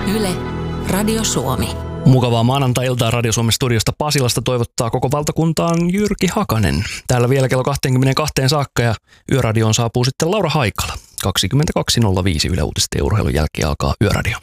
Yle, Radio Suomi. Mukavaa maanantai-iltaa Radio Suomen studiosta Pasilasta toivottaa koko valtakuntaan Jyrki Hakanen. Täällä vielä kello 22 saakka ja Yöradioon saapuu sitten Laura Haikala. 22.05 Yle Uutisten ja urheilun jälkeen alkaa Yöradio.